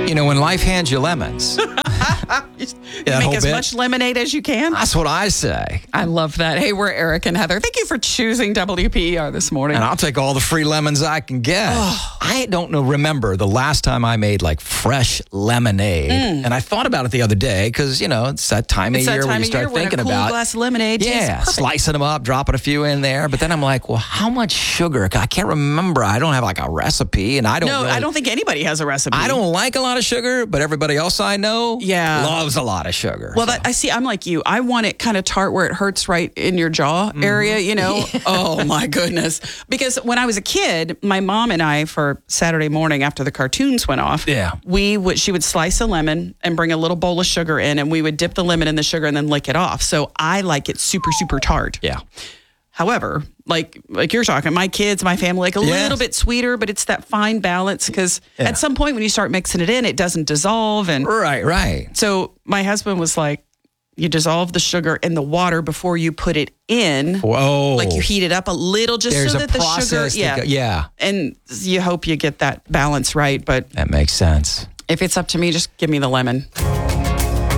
You know, when life hands you lemons. Make as much lemonade as you can. That's what I say. I love that. Hey, we're Eric and Heather. Thank you for choosing WPR this morning. And I'll take all the free lemons I can get. I don't remember the last time I made like fresh lemonade. And I thought about it the other day because, it's that time of year when you start thinking about a glass of lemonade. Yeah, slicing them up, dropping a few in there. But then I'm like, well, how much sugar? I can't remember. I don't have like a recipe. And I don't think anybody has a recipe. I don't like a lot of sugar, but everybody else I know loves a lot of sugar. Well, I'm like you. I want it kind of tart where it hurts right in your jaw area, Oh, my goodness. Because when I was a kid, my mom and I, for Saturday morning after the cartoons went off, she would slice a lemon and bring a little bowl of sugar in, and we would dip the lemon in the sugar and then lick it off. So I like it super, super tart. Yeah. However, like you're talking, my kids, my family, like a little bit sweeter, but it's that fine balance because at some point when you start mixing it in, it doesn't dissolve. And Right. So my husband was like, you dissolve the sugar in the water before you put it in. Whoa. Like you heat it up a little just There's so that the sugar, and you hope you get that balance right. But that makes sense. If it's up to me, just give me the lemon.